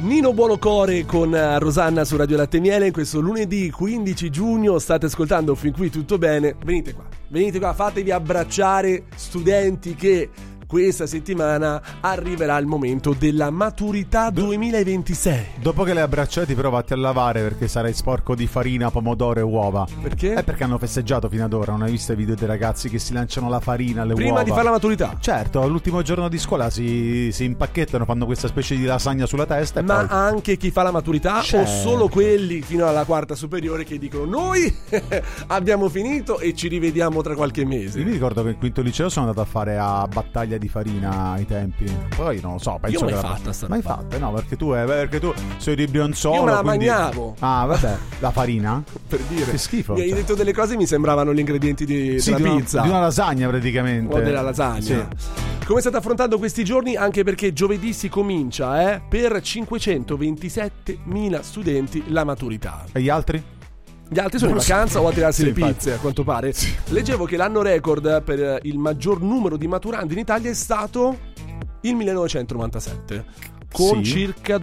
Nino Buonocore con Rosanna su Radio Latte e Miele in questo lunedì 15 giugno. State ascoltando Fin qui tutto bene. Venite qua, fatevi abbracciare, studenti, che questa settimana arriverà il momento della maturità 2026. Dopo che le abbracciati, però vatti a lavare, perché sarai sporco di farina, pomodoro e uova. Perché? Perché hanno festeggiato fino ad ora. Non hai visto i video dei ragazzi che si lanciano la farina, le uova prima di fare la maturità? Certo, l'ultimo giorno di scuola si impacchettano, fanno questa specie di lasagna sulla testa. Ma poi... anche chi fa la maturità, certo. O solo quelli fino alla quarta superiore che dicono noi abbiamo finito e ci rivediamo tra qualche mese? Io mi ricordo che in quinto liceo sono andato a fare a battaglia di farina ai tempi. Poi non lo so, penso io che mai fatta, no, perché tu sei di Brionzolo. Io me la quindi... mangiavo. Ah, vabbè, la farina? Per dire. Che schifo. Mi hai detto delle cose, mi sembravano gli ingredienti della pizza. Di una lasagna praticamente. O della lasagna. Sì. Come state affrontando questi giorni? Anche perché giovedì si comincia, per 527.000 studenti la maturità. E gli altri? Gli altri sono in vacanza o a tirarsi le pizze, infatti. a quanto pare. Sì. Leggevo che l'anno record per il maggior numero di maturandi in Italia è stato il 1997, con circa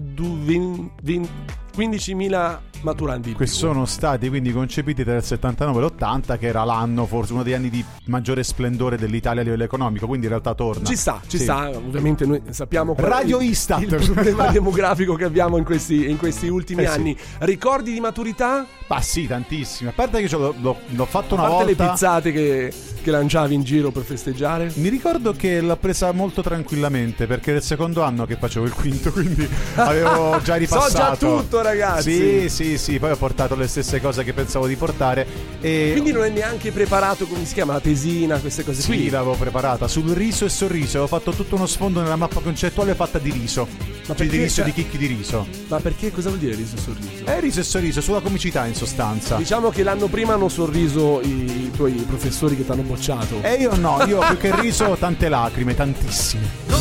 15.000 maturandi. Che sono stati quindi concepiti tra il 79 e l'80, che era l'anno, forse uno degli anni di maggiore splendore dell'Italia a livello economico, quindi in realtà torna. Ci sta, ovviamente noi sappiamo Radio Istat, il problema demografico che abbiamo in questi ultimi anni. Sì. Ricordi di maturità? Ma sì, tantissimi. A parte che l'ho fatto una volta. A parte le pizzate che lanciavi in giro per festeggiare? Mi ricordo che l'ho presa molto tranquillamente, perché era il secondo anno che facevo il quinto, quindi avevo già ripassato. So già tutto, ragazzi. Sì, poi ho portato le stesse cose che pensavo di portare. E... quindi non è neanche preparato, come si chiama, la tesina, queste cose qui? Sì, l'avevo preparata sul riso e sorriso. Avevo fatto tutto uno sfondo nella mappa concettuale fatta di riso. Ma di riso, di chicchi di riso. Ma perché? Cosa vuol dire riso e sorriso? Riso e sorriso, sulla comicità in sostanza. Diciamo che l'anno prima hanno sorriso i tuoi professori che ti hanno bocciato. Io no, io più che riso tante lacrime, tantissime.